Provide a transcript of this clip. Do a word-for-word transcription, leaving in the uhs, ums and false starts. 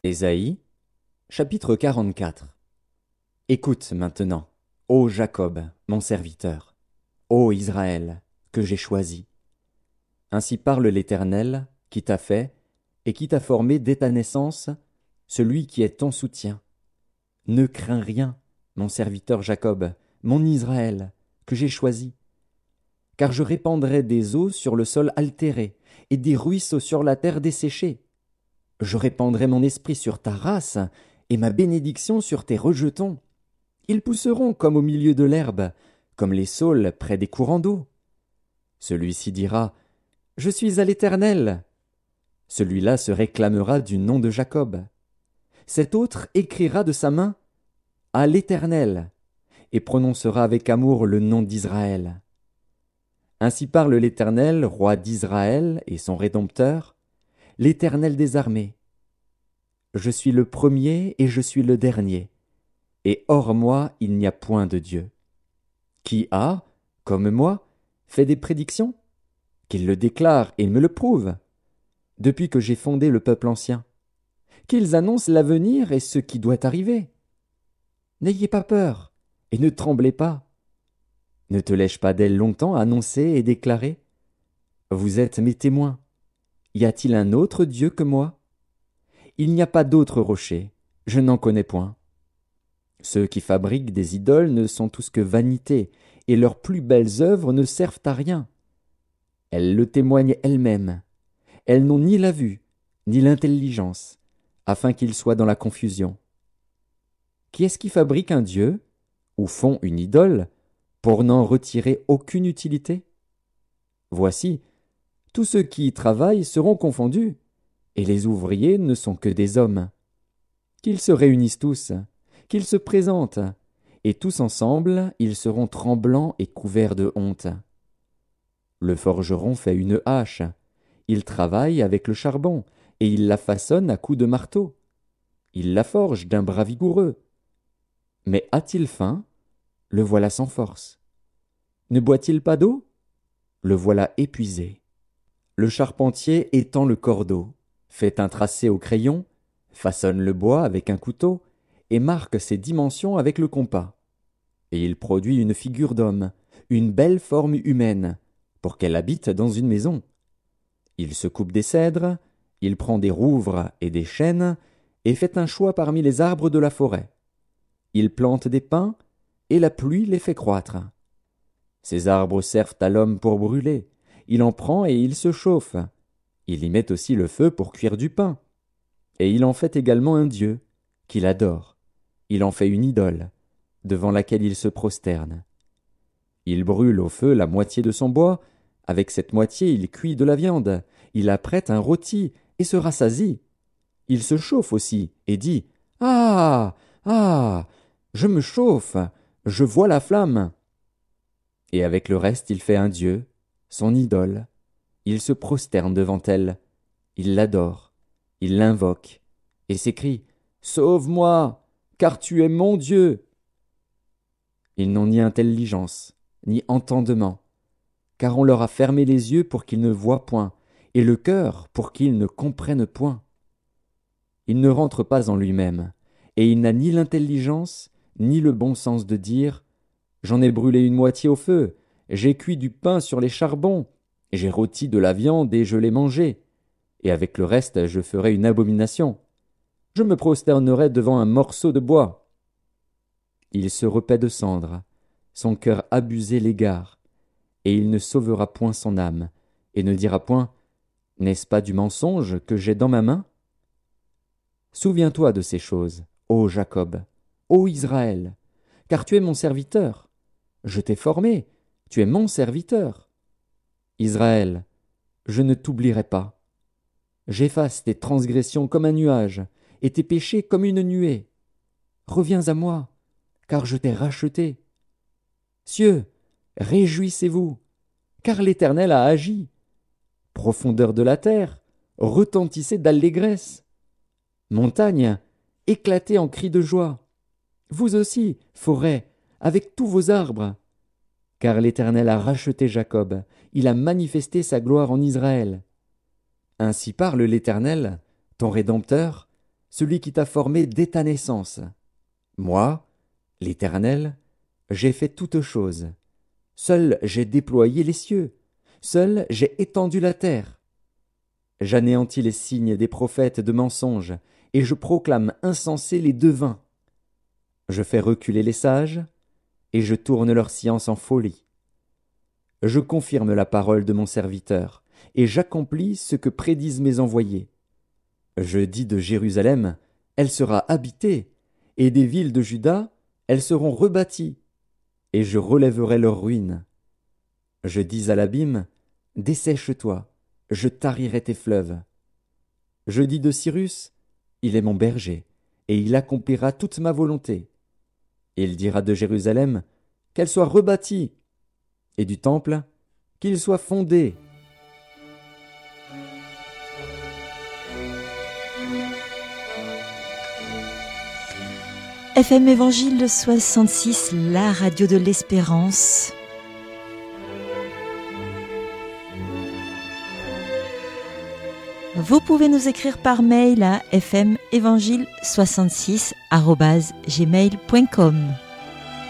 Ésaïe, chapitre quarante-quatre. Écoute maintenant, ô Jacob, mon serviteur, ô Israël, que j'ai choisi. Ainsi parle l'Éternel, qui t'a fait, et qui t'a formé dès ta naissance, celui qui est ton soutien. Ne crains rien, mon serviteur Jacob, mon Israël, que j'ai choisi. Car je répandrai des eaux sur le sol altéré, et des ruisseaux sur la terre desséchée. Je répandrai mon esprit sur ta race, et ma bénédiction sur tes rejetons. Ils pousseront comme au milieu de l'herbe, comme les saules près des courants d'eau. Celui-ci dira, Je suis à l'Éternel. Celui-là se réclamera du nom de Jacob. Cet autre écrira de sa main, À l'Éternel, et prononcera avec amour le nom d'Israël. Ainsi parle l'Éternel, roi d'Israël et son Rédempteur, l'Éternel des armées. Je suis le premier et je suis le dernier, et hors moi il n'y a point de Dieu. Qui a, comme moi, fait des prédictions? Qu'il le déclare et me le prouve, depuis que j'ai fondé le peuple ancien. Qu'ils annoncent l'avenir et ce qui doit arriver. N'ayez pas peur, et ne tremblez pas. Ne te l'ai-je pas d'elle longtemps annoncé et déclaré? Vous êtes mes témoins. Y a-t-il un autre Dieu que moi? Il n'y a pas d'autre rocher, je n'en connais point. Ceux qui fabriquent des idoles ne sont tous que vanité, et leurs plus belles œuvres ne servent à rien. Elles le témoignent elles-mêmes. Elles n'ont ni la vue, ni l'intelligence, afin qu'ils soient dans la confusion. Qui est-ce qui fabrique un Dieu, ou font une idole, pour n'en retirer aucune utilité? Voici, tous ceux qui y travaillent seront confondus, et les ouvriers ne sont que des hommes. Qu'ils se réunissent tous, qu'ils se présentent, et tous ensemble ils seront tremblants et couverts de honte. Le forgeron fait une hache, il travaille avec le charbon, et il la façonne à coups de marteau. Il la forge d'un bras vigoureux. Mais a-t-il faim? Le voilà sans force. Ne boit-il pas d'eau? Le voilà épuisé. Le charpentier étend le cordeau, fait un tracé au crayon, façonne le bois avec un couteau, et marque ses dimensions avec le compas. Et il produit une figure d'homme, une belle forme humaine, pour qu'elle habite dans une maison. Il se coupe des cèdres, il prend des rouvres et des chênes, et fait un choix parmi les arbres de la forêt. Il plante des pins, et la pluie les fait croître. Ces arbres servent à l'homme pour brûler, il en prend et il se chauffe. Il y met aussi le feu pour cuire du pain. Et il en fait également un dieu, qu'il adore. Il en fait une idole, devant laquelle il se prosterne. Il brûle au feu la moitié de son bois, avec cette moitié il cuit de la viande, il apprête un rôti et se rassasie. Il se chauffe aussi et dit « Ah! Ah! Je me chauffe, je vois la flamme !» Et avec le reste il fait un dieu, son idole. Il se prosterne devant elle, il l'adore, il l'invoque, et s'écrie « Sauve-moi, car tu es mon Dieu !» Ils n'ont ni intelligence, ni entendement, car on leur a fermé les yeux pour qu'ils ne voient point, et le cœur pour qu'ils ne comprennent point. Il ne rentre pas en lui-même, et il n'a ni l'intelligence, ni le bon sens de dire « J'en ai brûlé une moitié au feu, j'ai cuit du pain sur les charbons, j'ai rôti de la viande et je l'ai mangée, et avec le reste je ferai une abomination. Je me prosternerai devant un morceau de bois. » Il se repaît de cendres, son cœur abusé l'égare, et il ne sauvera point son âme, et ne dira point « N'est-ce pas du mensonge que j'ai dans ma main ?» Souviens-toi de ces choses, ô Jacob, ô Israël, car tu es mon serviteur. Je t'ai formé, tu es mon serviteur. Israël, je ne t'oublierai pas. J'efface tes transgressions comme un nuage, et tes péchés comme une nuée. Reviens à moi, car je t'ai racheté. Cieux, réjouissez-vous, car l'Éternel a agi. Profondeur de la terre, retentissez d'allégresse. Montagnes, éclatez en cris de joie. Vous aussi, forêt, avec tous vos arbres. Car l'Éternel a racheté Jacob, il a manifesté sa gloire en Israël. Ainsi parle l'Éternel, ton Rédempteur, celui qui t'a formé dès ta naissance. Moi, l'Éternel, j'ai fait toutes choses. Seul j'ai déployé les cieux. Seul j'ai étendu la terre. J'anéantis les signes des prophètes de mensonges, et je proclame insensés les devins. Je fais reculer les sages, et je tourne leur science en folie. Je confirme la parole de mon serviteur, et j'accomplis ce que prédisent mes envoyés. Je dis de Jérusalem, elle sera habitée, et des villes de Juda, elles seront rebâties, et je relèverai leurs ruines. Je dis à l'abîme, dessèche-toi, je tarirai tes fleuves. Je dis de Cyrus, il est mon berger, et il accomplira toute ma volonté. Il dira de Jérusalem, qu'elle soit rebâtie, et du temple, qu'il soit fondé. F M Évangile soixante-six, la radio de l'espérance. Vous pouvez nous écrire par mail à f m évangile soixante-six arobase gmail point com.